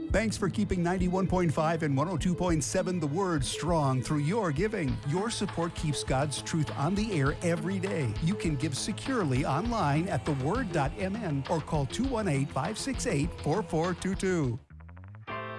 Thanks for keeping 91.5 and 102.7 The Word strong through your giving. Your support keeps God's truth on the air every day. You can give securely online at theword.mn or call 218-568-4422.